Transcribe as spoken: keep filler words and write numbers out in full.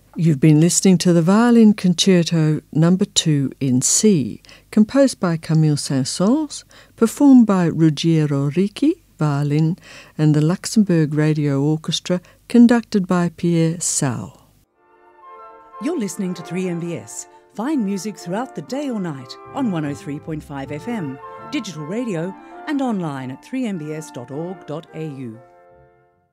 You've been listening to the Violin Concerto Number two in C, composed by Camille Saint-Saëns, performed by Ruggiero Ricci, violin, and the Luxembourg Radio Orchestra, conducted by Pierre Sau. You're listening to three M B S. Find music throughout the day or night on one oh three point five F M, digital radio, and online at three m b s dot org dot a u.